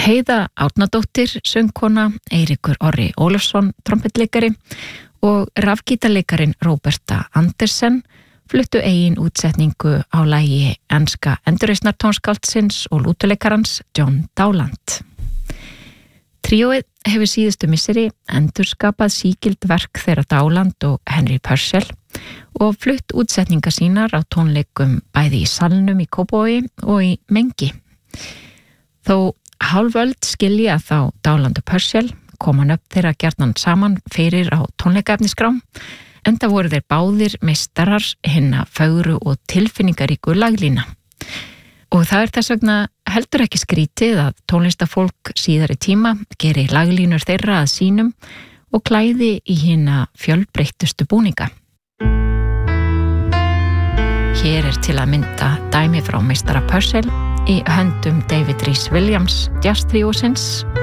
Heiða Árnadóttir, söngkona, Eiríkur Orri Ólafsson, trompetleikari og rafgítarleikarin Róberta Andersen fluttu eigin útsetningu á lagi enska endurreisnartónskáldsins og lútuleikarans John Dowland. Tríóið hefur síðustu misseri endurskapað sígild verk þeirra Dowland og Henry Purcell og flutt útsetninga sínar á tónleikum bæði í salnum í Kópavogi og í Mengi. Þó hálföld skilja þá Dowland og Purcell koma nöfn þeirra gjarnan saman fyrir á tónleikaefniskrám, enda voru þeir báðir meistarar hinna fögru og tilfinningaríku laglína. Og það þess vegna heldur ekki skrítið að tónlistafólk síðari tíma geri laglínur þeirra að sínum og klæði í hina fjölbreyttustu búninga. Hér til að mynda dæmi frá meistara Purcell í höndum David Rhys Williams jazz tríósins